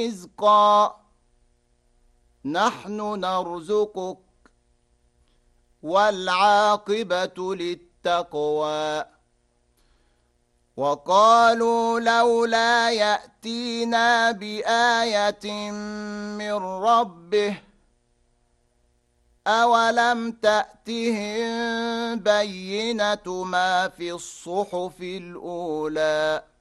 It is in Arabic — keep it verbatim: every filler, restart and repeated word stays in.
رزقا نحن نرزقك والعاقبة للتقوى وقالوا لولا يأتينا بآية من ربه أولم تأتهم بينة ما في الصحف الأولى